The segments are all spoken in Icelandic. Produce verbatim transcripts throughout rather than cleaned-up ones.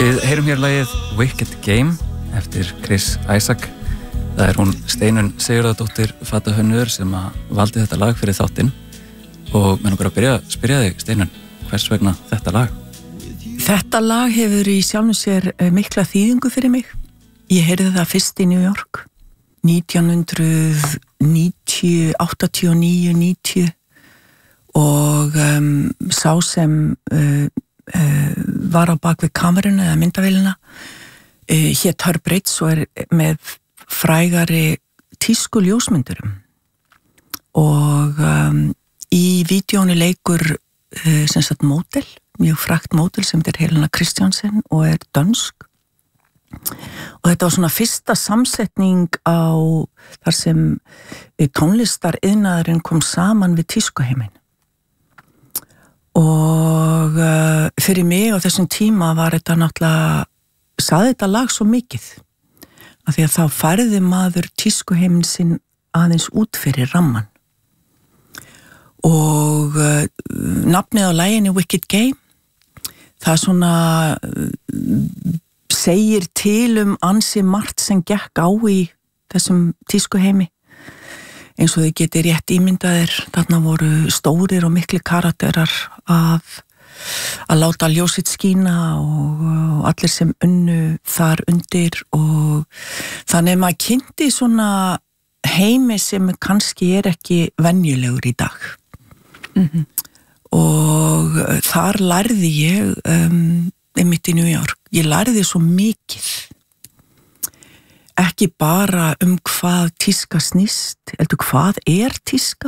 Við heyrum hér lagið Wicked Game eftir Chris Isaak. Það er hún Steinunn Sigurðardóttir fatahönnuður sem að valdi þetta lag fyrir þáttinn og mér langar að byrja að spyrja þig, Steinunn, hvers vegna þetta lag? Þetta lag hefur í sjálfum sér mikla þýðingu fyrir mig. Ég heyrði það fyrst í New York nítján hundruð níutíu, áttatíu og níu níutíu og um, sá sem uh, uh, var á bak við kameruna eða myndavélina uh, hét Herb Ritts og er með frægari tísku ljósmyndurum og um, í vídeónu leikur uh, sem sagt módel, mjög frægt módel sem er Helena Kristjánsen og er dönsk og þetta var svona fyrsta samsetning á þar sem tónlistariðnaðurinn kom saman við tískuheiminn og uh, fyrir mig á þessum tíma var þetta náttúrulega, saði þetta lag svo mikið af því að þá færði maður tískuheiminn sinn aðeins út fyrir ramman og uh, nafnið á laginu Wicked Game það svona uh, segir til um ansi margt sem gekk á í þessum tískuheimi eins og þau geti rétt ímyndaðir, þarna voru stórir og mikli karakterar að að láta ljósið skína og, og allir sem unnu þar undir og þannig maður kynnti svona heimi sem kannski er ekki venjulegur í dag mm-hmm. og þar lærði ég um, einmitt í New York, ég lærði svo mikið ekki bara um hvað tíska snýst, heldur hvað er tíska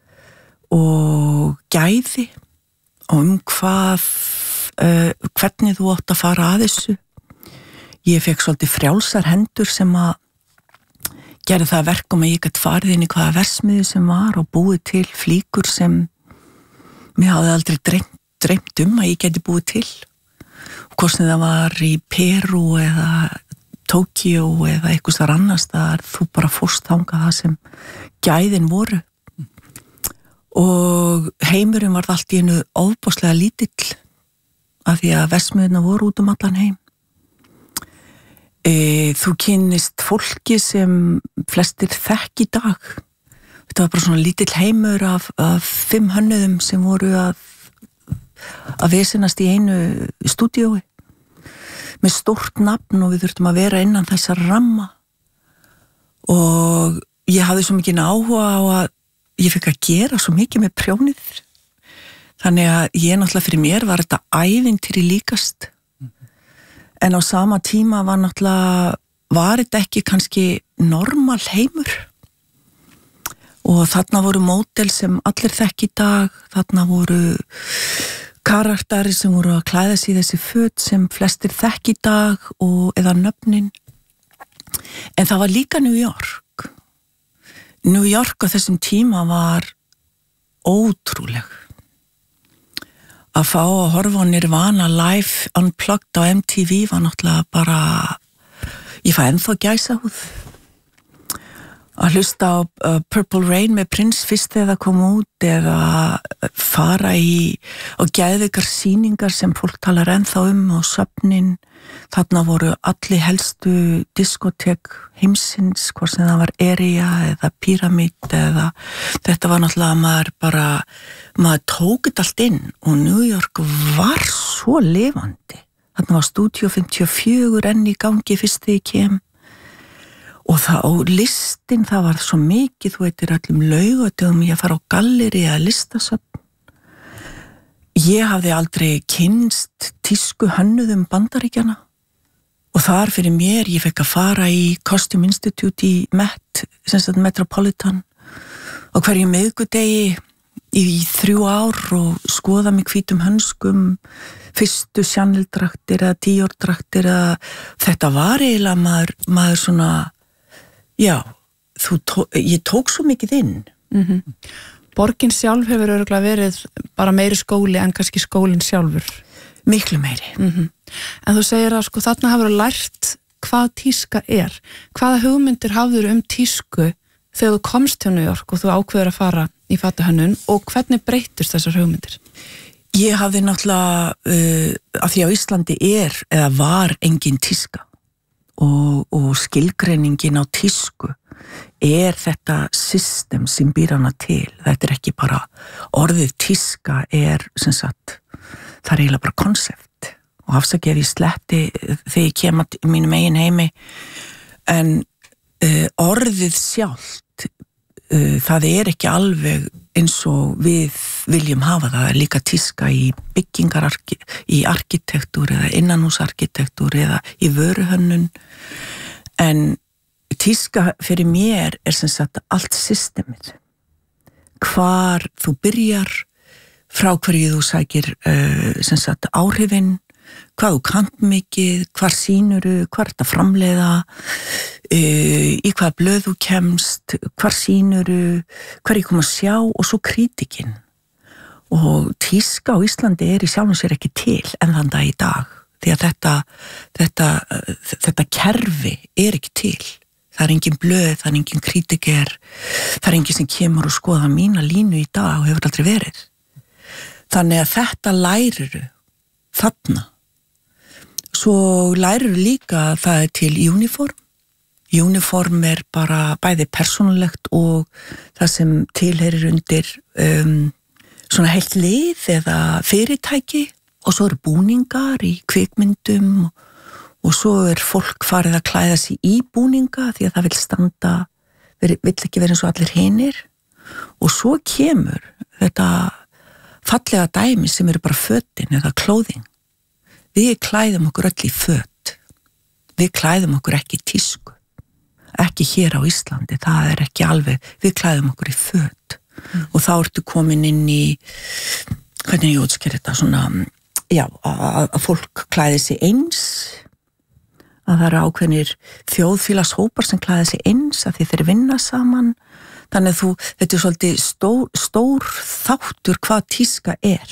og gæði og um hvað, uh, hvernig þú átt að fara að þessu. Ég fekk svolítið frjálsar hendur sem að gera það verkum að ég gæti farið inn í hvaða versmiðu sem var og búið til flíkur sem mér hafði aldrei dreymt, dreymt um að ég gæti búið til. Hvort sem það var í Perú eða Tókíó eða eitthvað þar annars þar þú bara fórst þangað það sem gæðin voru. Og heimurinn var allt í einu ofboðslega lítill af því að versmiðurnar voru út um allan heim. E, þú kynnist fólki sem flestir þekk í dag. Þetta var bara svona lítill heimur af, af fimm hönnuðum sem voru að, að vesenast í einu stúdíói með stórt nafn og við þurftum að vera innan þessar ramma og ég hafði svo mikið áhuga á að ég fikk að gera svo mikið með prjónið þannig að ég náttúrulega fyrir mér var þetta ævintýri líkast mm-hmm. en á sama tíma var náttúrulega var þetta ekki kannski normal heimur og þarna voru módel sem allir þekk í dag þarna voru karakteri sem voru að klæða sig í þessi föt sem flestir þekk í dag og eða nöfnin en það var líka New York New York á þessum tíma var ótrúleg að fá að horfa á Nirvana live unplugged á M T V var náttúrulega bara ég fæ ennþá gæsahúð að hlusta á uh, Purple Rain með Prince fyrst þegar það kom út eða fara í og geðveikar sýningar sem fólk talar ennþá um og söfnin þarna voru allir helstu diskotek heimsins hvort sem það var Area eða Pyramid eða þetta var náttúrulega maður bara maður tók þetta allt inn og New York var svo lifandi þarna var Studio fimmtíu og fjögur enn í gangi fyrst þegar ég kem og það á listin, það var svo mikið, þú veitir öllum laugatöfum ég að fara á galleri eða listasöfn. Ég hafði aldrei kynnst tísku hönnuðum Bandaríkjana og þar fyrir mér, ég fekk að fara í Costume Institute í Met, sem sagt Metropolitan og hverju miðgudegi í þrjú ár og skoða mig hvítum hönskum, fyrstu Chanel-draktir eða Dior-draktir eða þetta var eiginlega maður, maður svona Já, þú tó, ég tók svo mikið inn. Mm-hmm. Borgin sjálf hefur örugglega verið bara meiri skóli en kannski skólinn sjálfur. Miklu meiri. Mm-hmm. En þú segir að sko þarna hafur lært hvað tíska er. Hvaða hugmyndir hafður um tísku þegar þú komst til New York og þú ákveður að fara í fatahönnun og hvernig breyttust þessar hugmyndir? Ég hafði náttúrulega, uh, af því á Íslandi er, eða var engin tíska og, og skilgreiningin á tísku er þetta system sem býr hana til. Þetta er ekki bara, orðið tíska er, sem sagt, það er eiginlega bara konsept og afsakið ef ég sletti þegar ég kem að mínum eigin heimi, en uh, orðið sjálft, uh, það er ekki alveg eins og við viljum hafa það. Það er líka tíska í byggingar, í arkitektúr eða innanhúsarkitektúr eða í vöruhönnun, en tíska fyrir mér er sem sagt allt systemið. Hvar þú byrjar, frá hverju þú sækir uh, sem sagt áhrifin, hvað þú kannt mikið, hvar sýnuru, hvar þetta framleiða, uh, í hvað blöð þú kemst, hvar sýnuru, hvar ég kom að sjá og svo krítikinn. Og tíska á Íslandi er í sjálfum sér ekki til enn þann dag í dag, því að þetta, þetta, þetta kerfi er ekki til. Það er engin blöð, það er engin krítiker, það er engin sem kemur og skoða mína línu í dag og hefur aldrei verið. Þannig að þetta læriru þarna. Svo læriru líka að það er til uniform. Uniform er bara bæði persónulegt og það sem tilheyrir undir um, svona heilt lið eða fyrirtæki, og svo eru búningar í kvikmyndum og og svo er fólk farið að klæða sig í búninga því að það vil standa, vill ekki vera eins og allir hinir, og svo kemur þetta fallega dæmi sem eru bara fötin eða clothing. Við klæðum okkur öll í föt, við klæðum okkur ekki í tísku, ekki hér á Íslandi, það er ekki alveg, við klæðum okkur í föt mm. og þá ertu komin inn í, hvernig ég útskýr þetta, svona, já, að, að fólk klæði sig eins, að það eru ákveðnir þjóðfélagshópar sem klæða sig eins að því þeir vinna saman, þannig að þú, þetta er svolítið stór, stór þáttur hvað tíska er.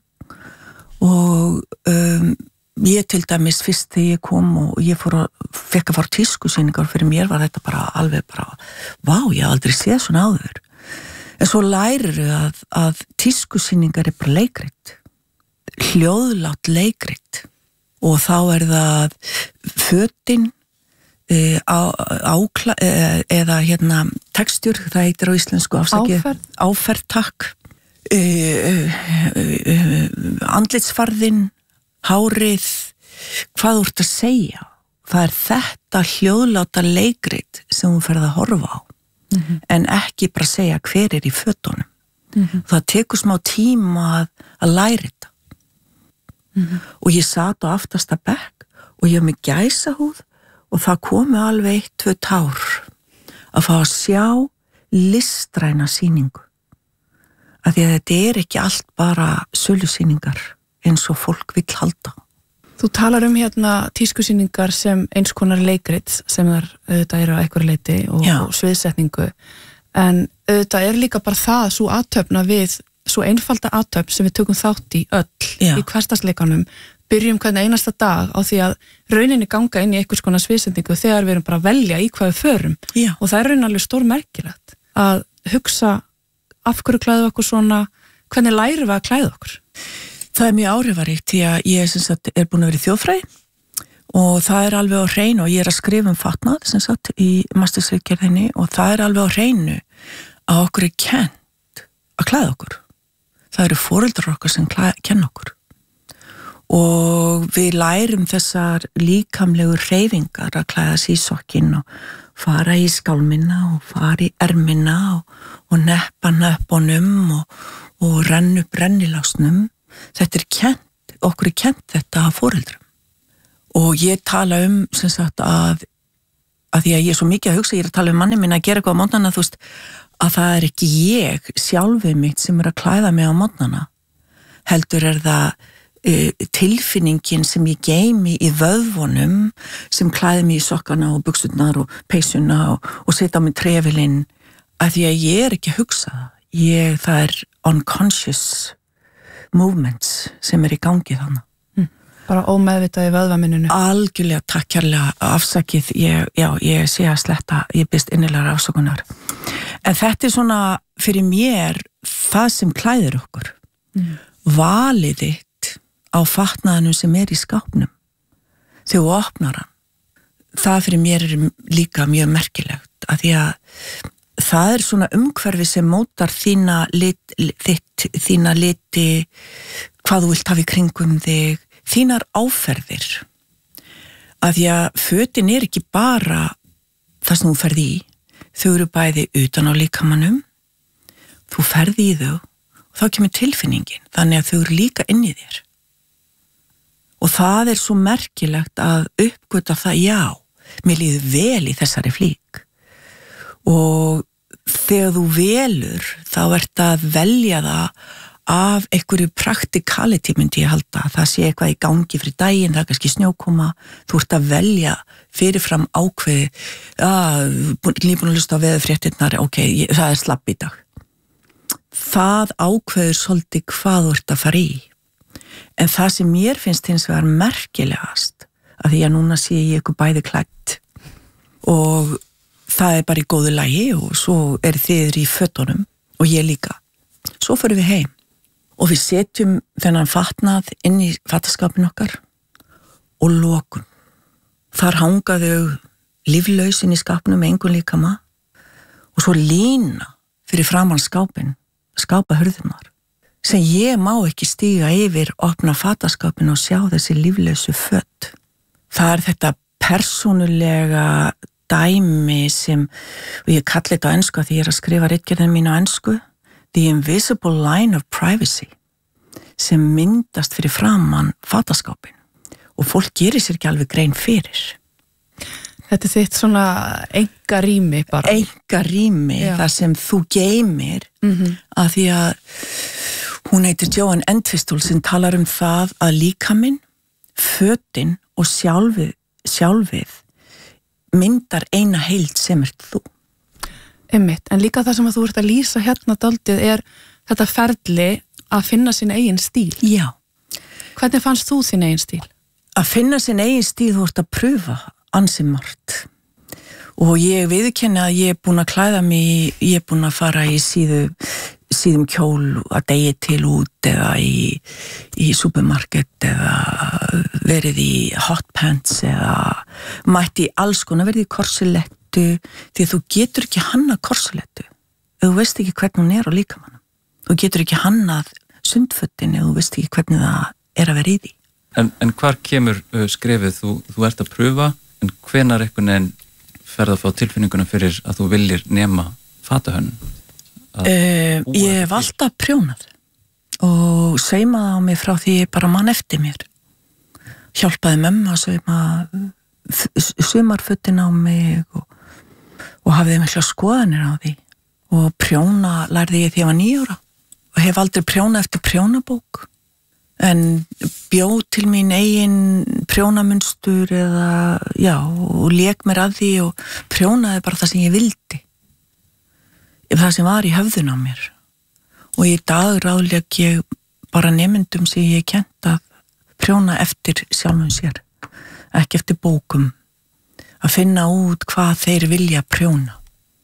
Og um, ég til dæmis fyrst þegar ég kom og ég fór að, fekk að fara tískusýningar, fyrir mér var þetta bara alveg bara, vá, ég haf aldrei séð svona áður. En svo læriru að, að tískusýningar er bara leikrit, hljóðlátt leikrit. Og þá er það fötin uh, á, ákla, uh, eða hérna textjur, það heitir á íslensku afsakið. Áferð. Áferð, takk. Uh, uh, uh, andlitsfarðin, hárið, hvað þú ert að segja. Það er þetta hljóðláta leikrit sem þú ferð að horfa á, mm-hmm. en ekki bara segja hver er í fötunum. Mm-hmm. Það tekur smá tíma að, að læra þetta. Mm-hmm. Og ég sat á aftasta bekk og ég hef með gæsahúð og það komu alveg eitt, tvö tár að fá að sjá listræna sýningu, af því að þetta er ekki allt bara sölusýningar eins og fólk vill halda. Þú talar um hérna tískusýningar sem eins konar leikrit sem þar auðvitað eru á einhverju leyti og, og sviðsetningu, en auðvitað er líka bara það svo aðtöfna við svo einfalda aðtöfn sem við tökum þátt í öll Já. Í hversdagsleikanum, byrjum hvern einasta dag á því að rauninni ganga inn í einhvers konar sviðsendingu þegar við erum bara að velja í hvað við förum. Já. Og það er raunin alveg stór merkilegt að hugsa af hverju klæðum við okkur svona, hvernig lærum við að klæða okkur. Það er mjög áhrifaríkt því að ég sem sagt, er búin að vera í þjóðfræði og það er alveg á hreinu, og ég er að skrifa um fatnað sem sagt, í mastersritgerðinni, og það er alveg á hreinu að okkur er kennt að klæða okkur. Það eru foreldrar okkar sem kenna okkur og við lærum þessar líkamlegu hreyfingar að klæða sig í sokkinn og fara í skálmina og fara í ermina og, og neppa neppunum og, og renna upp rennilásnum. Þetta er kennt, okkur er kennt þetta af foreldrum, og ég tala um sem sagt að, að því að ég er svo mikið að hugsa, ég er að tala um manni minn að gera eitthvað á mótnana, þú veist, að það er ekki ég sjálfið mitt sem er að klæða mig á mótnana, heldur er það uh, tilfinningin sem ég geymi í vöðvunum sem klæði mig í sokkana og buxurnar og peysuna og, og setja á mig trefilinn, að því að ég er ekki að hugsa það, ég, það er unconscious movements sem er í gangi þannig. Mm. Bara ómeðvitað í vöðvaminninu. Algjörlega, takk kærlega, afsakið, ég, já, ég sé að sletta, ég byrst innilegar afsökunar. En þetta er svona fyrir mér það sem klæðir okkur. Mm. valið þitt á fatnaðinum sem er í skápnum þegar þú opnar hann. Það fyrir mér er líka mjög merkilegt að því að það er svona umhverfi sem mótar þína lit, þitt, þína liti, hvað þú vilt hafa í kringum þig, þínar áferðir. Að því að fötin er ekki bara það sem þú ferði í, þau eru bæði utan á líkamanum, þú ferði í þau og þá kemur tilfinningin, þannig að þau eru líka inn í þér. Og það er svo merkilegt að uppgöta það, já, mér líður vel í þessari flík. Og þegar þú velur, þá ert að velja það af einhverju praktikality myndi ég halda. Það sé eitthvað í gangi fyrir daginn, það er kannski snjókoma, þú ert að velja fyrirfram ákveði, að lífbúin að hlusta á veðurfréttirnar, ok, ég, það er slapp í dag. Það ákveður svolítið hvað þú ert að fara í. En það sem mér finnst hins vegar merkilegast, að því að núna sé ég ykkur bæði klætt og það er bara í góðu lagi og svo er þið í fötunum og ég líka. Svo förum við heim og við setjum þennan fatnað inn í fattaskapin okkar og lokum. Þar hanga þau líflaus inn í skapnum með engun líkama og svo lína fyrir framan skápin, skápahurðunar, sem ég má ekki stíga yfir, opna fattaskapin og sjá þessi líflausu fött. Það er þetta persónulega dæmi sem, og ég kalli þetta á ensku því ég er að skrifa ritgerðin mín á ensku, the invisible line of privacy, sem myndast fyrir framan fataskápin og fólk gerir sér ekki alveg grein fyrir. Þetta er þitt svona enga rými bara. Enga rými, Já. það sem þú geymir, mm-hmm. að því að hún heitir Joan Entwistle sem talar um það að líkaminn, fötin og sjálfið, sjálfið myndar eina heild sem ert þú. Einmitt, en líka það sem að þú ert að lýsa hérna daldið er þetta ferli að finna sín eigin stíl. Já. Hvernig fannst þú þín eigin stíl? Að finna sín eigin stíl, þú ert að pröfa ansi margt. Og ég viðurkenni að ég er búin að klæða mig, ég er búin að fara í síðu, síðum kjól að degi til út eða í, í supermarket eða verið í hot pants eða mætti í alls konar, verið í korselettu, því að þú getur ekki hannað korselettu ef þú veist ekki hvernig hún er á líkamannum. Þú getur ekki hannað sundfötin ef þú veist ekki hvernig það er að vera í því. En, en hvar kemur uh, skrefið? Þú, þú ert að pröfa, en hvenar einhvern veginn ferð að fá tilfinninguna fyrir að þú viljir nema fatahönnun? Uh, ég hef alltaf prjónað og saumaði á mig frá því ég bara mann eftir mér. Hjálpaði mömmu að sauma sumarfötin á mig og, og hafði mikla skoðanir á því. Og prjóna lærði ég því ég var níu ára og hef aldrei prjónað eftir prjónabók. En bjó til mín eigin prjónamunstur eða, já, og lék mér að því og prjónaði bara það sem ég vildi. Það sem var í höfðun á mér. Og í dag ráðleg ég bara nemyndum sem ég kent að prjóna eftir sjálfum sér. Ekki eftir bókum. Að finna út hvað þeir vilja prjóna.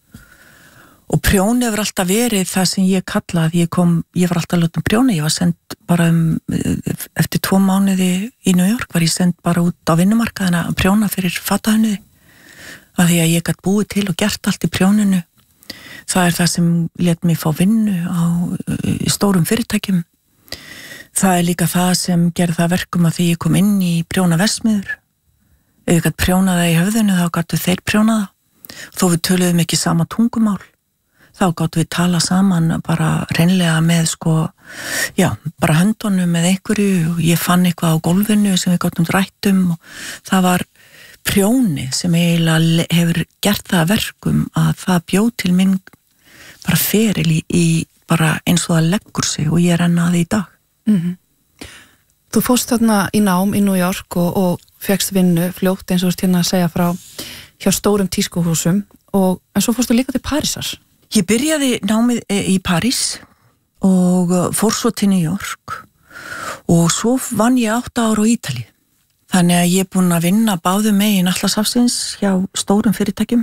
Og prjóni hefur alltaf verið það sem ég kallaði, ég kom, ég var alltaf látum prjóna, ég var sendt bara um, eftir tvo mánuði í New York var ég sendt bara út á vinnumarkaðina að prjóna fyrir fatahönnuði. Af því að ég gat búið til og gert allt í prjóninu. Það er það sem lét mig fá vinnu á í stórum fyrirtækjum. Það er líka það sem gerði það verkum að því ég kom inn í prjónaversmiður. Ef ég gat prjóna það í höfðinu þá gatu þeir prjóna það. Þó við töluðum ekki sama tungumál. Þá gáttu við tala saman bara reynlega með sko, já, bara höndunum með einhverju og ég fann eitthvað á gólfinu sem við gáttum rætt um og það var prjóni sem eiginlega hefur gert það verkum að það bjó til minn bara feril í, í bara eins og það leggur sig og ég renna það í dag. Mm-hmm. Þú fórst þarna í nám í New York og, og fékkst vinnu fljótt eins og þú ert hérna að segja frá hjá stórum tískuhúsum og en svo fórstu líka til Parísar. Ég byrjaði námið í París og fór svo til New York og svo vann ég átta ára á Ítalíu. Þannig að ég er búin að vinna báðum megin Atlantshafsins hjá stórum fyrirtækjum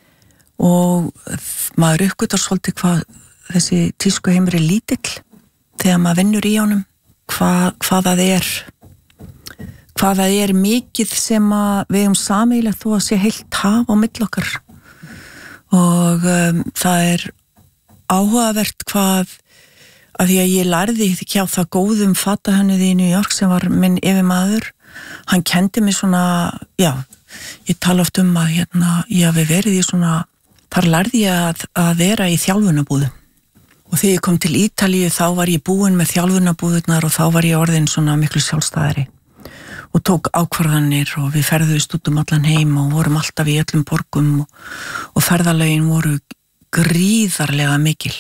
og maður uppgötar svolítið hvað þessi tískuheimur er lítill þegar maður vinnur í honum hvað, hvað það er hvað það er mikið sem að við um sameiginlegt þó að sé heilt haf á milli okkar og um, það er áhugavert hvað að því að ég lærði hjá það góðum fatahönnuði í New York sem var minn yfirmaður, hann kendi mig svona, já, ég tala oft um að hérna, ég hafi verið í svona, þar lærði ég að, að vera í þjálfunarbúðum og þegar ég kom til Ítalíu þá var ég búin með þjálfunarbúðurnar og þá var ég orðin svona miklu sjálfstæðari og tók ákvarðanir og við ferðuðust út um allan heim og vorum alltaf í öllum borgum og, og ferðalögin voru gríðarlega mikil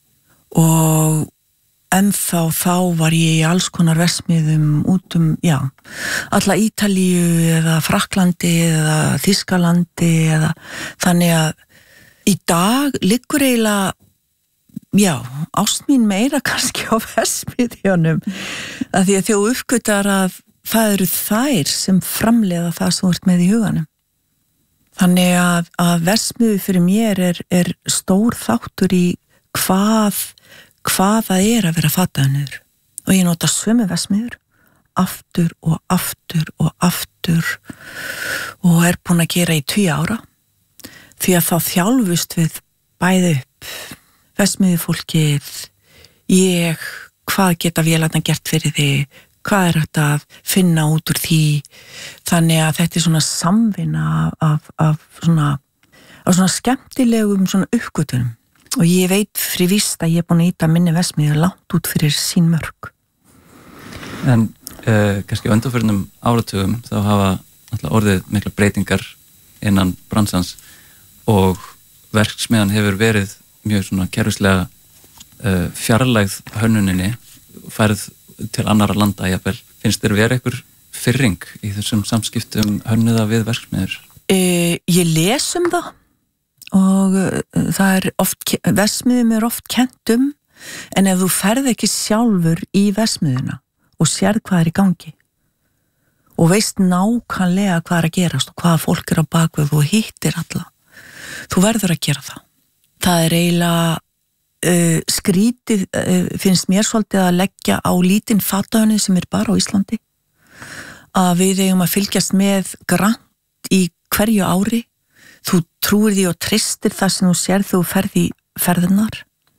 og ennþá þá var ég í alls konar versmiðum út um, já, alla Ítalíu eða Frakklandi eða Þýskalandi eða þannig að í dag liggur eiginlega, já, ást mín meira kannski á versmiðjunum að því að þú uppgötar að það eru þær sem framleiða það sem þú ert með í huganum. Þannig að, að versmiðu fyrir mér er, er stór þáttur í hvað, hvað það er að vera fatahönnuður. Og ég nota sömu versmiður aftur og aftur og aftur og er búin að gera í tíu ára. Því að þá þjálfust við bæði upp versmiðu fólkið, ég, hvað geta vélarnar gert fyrir þig, hvað er þetta að finna út úr því þannig að þetta er svona samvinna af, af, svona, af svona skemmtilegum svona uppgötunum og ég veit fyrir víst að ég er búin að íta minni versmiður langt út fyrir sín mörk. En uh, kannski undanförnum áratugum þá hafa náttúrulega orðið mikla breytingar innan bransans og verksmiðjan hefur verið mjög svona kerfislega uh, fjarlægð hönnuninni færð til annara landa, jafnvel. Finnst þér vera einhver firring í þessum samskiptum hönnuða við verksmiður? E, ég les um það og uh, það er oft, versmiðum er oft kennt um, en ef þú ferð ekki sjálfur í versmiðuna og sérð hvað er í gangi og veist nákvæmlega hvað er að gerast og hvaða fólk er á bakvið og hittir alla, þú verður að gera það. Það er eiginlega Uh, skrítið uh, finnst mér svolítið að leggja á lítinn fatahönnuð sem er bara á Íslandi að við eigum að fylgjast með grannt í hverju ári þú trúir því og tristir það sem þú sér þú ferð í ferðunar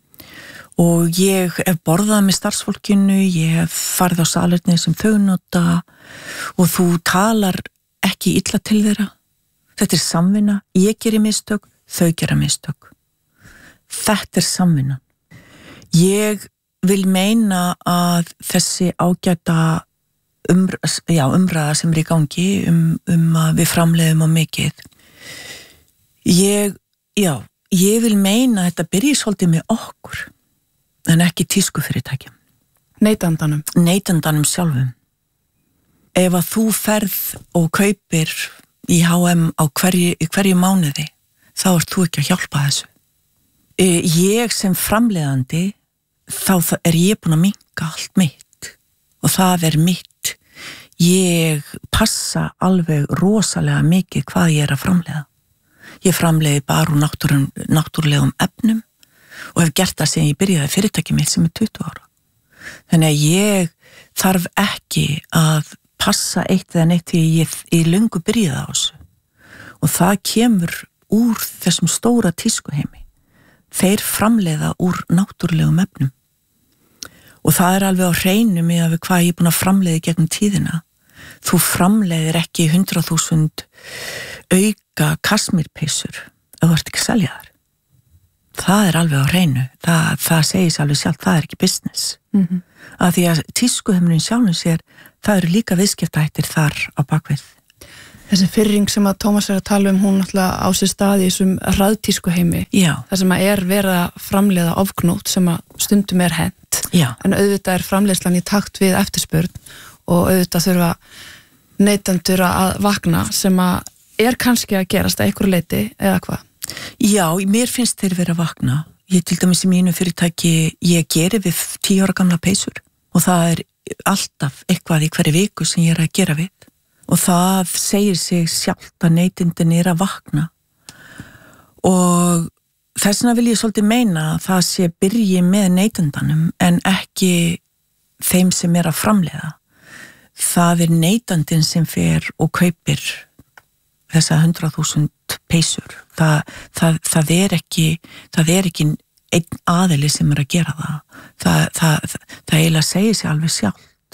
og ég hef borðað með starfsfólkinu, ég hef farið á salerni sem þau nota og þú talar ekki illa til þeirra, þetta er samvinna, ég geri mistök, þau gera mistök. Þetta er samvinnan. Ég vil meina að þessi ágæta umr já, umræða sem er í gangi um, um að við framleiðum á mikið. Ég, já, ég vil meina að þetta byrji svolítið með okkur en ekki tískufyrirtækjum. Neytandanum. Neytandanum sjálfum. Ef að þú ferð og kaupir í H og M á hverju, hverju mánuði þá ert þú ekki að hjálpa þessu. Ég sem framleiðandi þá er ég búin að minnka allt mitt og það er mitt. Ég passa alveg rosalega mikið hvað ég er að framleiða. Ég framleiði bara úr náttúrulegum efnum og hef gert það sem ég byrjaði fyrirtæki mitt sem er tuttugu ára. Þannig að ég þarf ekki að passa eitt eða neitt því ég í löngu byrjaði á þessu og það kemur úr þessum stóra tískuheimi. Þeir framleiða úr náttúrulegum efnum og það er alveg á hreinu með að við hvað ég er búin að framleiða gegnum tíðina. Þú framleiðir ekki hundrað þúsund auka kasmírpeysur ef þú ert ekki að selja þar. Það er alveg á hreinu, það, það segir alveg sjálf, það er ekki business. Mm-hmm. Að því að tískuheimurinn sjálfum sér, það eru líka viðskiptahættir þar á bakvið. Þessi firring sem að Tómas er að tala um, hún náttúrulega á sér staði í þessum hraðtísku heimi. Já. Það sem að er verið að framleiða ofgnót sem að stundum er hent. Já. En auðvitað er framleiðslan í takt við eftirspurn og auðvitað þurfa neytendur að vakna sem að er kannski að gerast að einhverju leyti eða hvað? Já, mér finnst þeir vera að vakna. Ég til dæmis í mínu fyrirtæki, ég geri við tíu ára gamla peysur og það er alltaf eitthvað í hverju viku sem ég er að gera við. Og það segir sig sjálft að neytendin er að vakna og þess vegna vil ég svolítið meina að það sé byrji með neytendanum en ekki þeim sem er að framleiða. Það er neytandinn sem fer og kaupir þessa hundrað þúsund peysur. Það, það, það er ekki, það er ekki einn aðili sem er að gera það. Það, það, það, það eiginlega segir sig alveg sjálf.